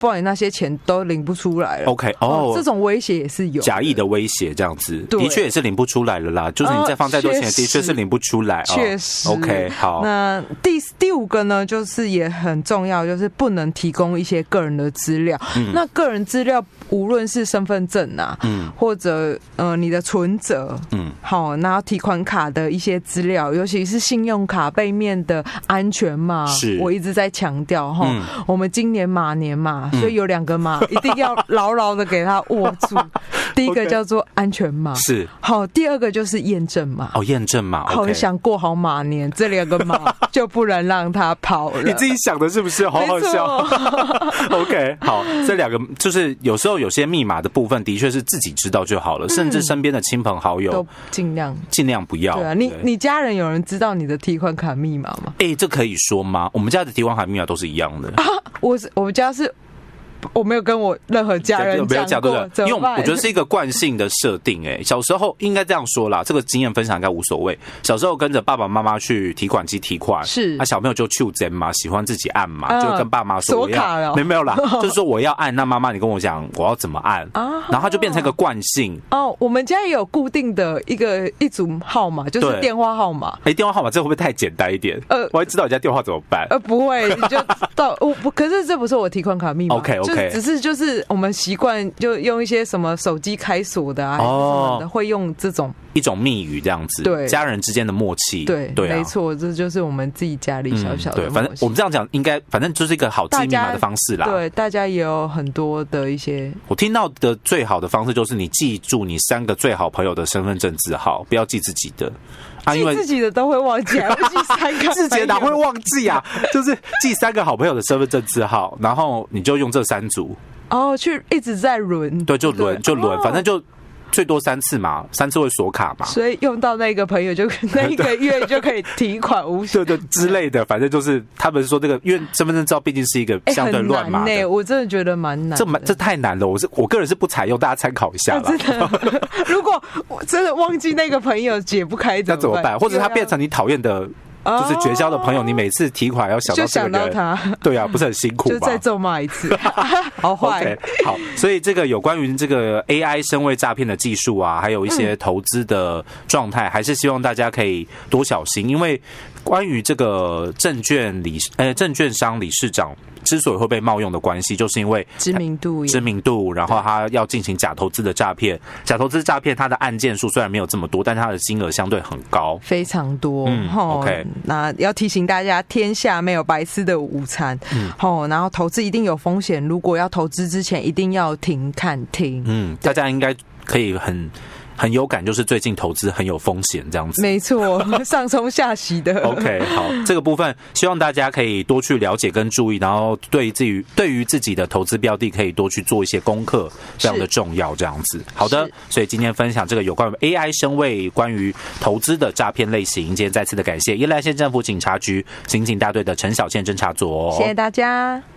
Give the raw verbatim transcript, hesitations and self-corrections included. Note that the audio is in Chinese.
不然你那些钱都领不出来了。 OK， 哦，哦这种威胁也是有假意的威胁，这样子的确也是领不出来了啦。就是你再放再多钱，的确是领不出来。 确实。 哦、OK， 好。 那第第五个呢，就是也很重要，就是不能提供一些个人的资料。嗯、那个人资料无论是身份证啊，嗯，或者呃你的存折，嗯，好，然后提款卡的一些资料，尤其是信用卡背面的安全码，是我一直在强调哈。嗯、我们今年马年嘛，所以有两个码一定要牢牢的给它握住。第一个叫做安全码，是好；第二个就是验证码。 哦，验证码。 好，想过好马年，这两个码就不能让它跑了。 你自己想的是不是？好好笑。OK， 好，这两个就是有时候有些密码的部分，的确是自己知道就好了，嗯、甚至身边的亲朋好友都尽量尽量不要。 对啊，你你家人有人知道你的提款卡密码吗？ 哎、欸，这可以说吗？我们家的提款卡密码都是一样的。 啊，我我们家是。我没有跟我任何家人讲过， 因为我觉得是一个惯性的设定。哎，小时候应该这样说啦，这个经验分享应该无所谓。小时候跟着爸爸妈妈去提款机提款，是啊，小朋友就去针嘛，喜欢自己按嘛，就跟爸妈说我要，没有没有啦，就是说我要按，那妈妈你跟我讲我要怎么按啊，然后它就变成一个惯性。 哦，我们家也有固定的一个一组号码，就是电话号码。 哎，电话号码这会不会太简单一点？呃，我还知道你家电话怎么办？ 呃，不会，你就到我不，可是这不是我提款卡密码。 OK OK。 只是就是我们习惯就用一些什么手机开锁的啊，还是什么的，会用这种一种密语这样子，对家人之间的默契， 对对、啊， 没错，这就是我们自己家里小小的、嗯。 对，反正我们这样讲，应该反正就是一个好记密码的方式啦。 对，大家也有很多的一些。 我听到的最好的方式就是你记住你三个最好朋友的身份证字号，不要记自己的。 啊，因为自己的都会忘记，还会记三个， 自己哪会忘记啊？就是记三个好朋友的身份证字号，然后你就用这三组。 哦，去一直在轮， 对，就轮就轮，哦、反正就最多三次嘛，三次会锁卡嘛， 所以用到那个朋友就那一个月就可以提款无限， 对对之类的，反正就是他们说这个，因为身份证照毕竟是一个相对乱码的、 欸，我真的觉得蛮难的， 这蛮这太难了，我是我个人是不采用，大家参考一下啦、 啊。真的，如果我真的忘记那个朋友解不开怎么办？ 那怎么办？或者他变成你讨厌的。就是绝交的朋友，你每次提款要想到这个人， 就想到他， 对啊，不是很辛苦吗？ 就再咒骂一次，好坏。 Okay, 好，所以这个有关于这个 A I 身位诈骗的技术啊，还有一些投资的状态，嗯、还是希望大家可以多小心，因为关于这个证券理呃证券商理事长之所以会被冒用的关系，就是因为知名度， 知名度，然后他要进行假投资的诈骗，假投资诈骗，它的案件数虽然没有这么多，但它的金额相对很高， 非常多。嗯 ，OK。那要提醒大家，天下没有白吃的午餐。嗯，哦，然后投资一定有风险，如果要投资之前，一定要停看听。 嗯，大家应该可以很。很有感，就是最近投资很有风险这样子， 没错，上冲下洗的。 OK， 好，这个部分希望大家可以多去了解跟注意，然后对于自己对于自己的投资标的可以多去做一些功课，非常的重要这样子。好的，所以今天分享这个有关于 A I 身位关于投资的诈骗类型，今天再次的感谢宜兰县政府警察局刑警大队的陈小倩侦查组、哦， 谢谢大家。